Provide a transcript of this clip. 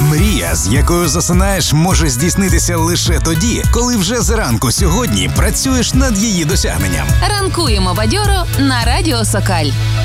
Мрія, з якою засинаєш, може здійснитися лише тоді, коли вже зранку сьогодні працюєш над її досягненням. Ранкуємо бадьоро на Радіо Сокаль.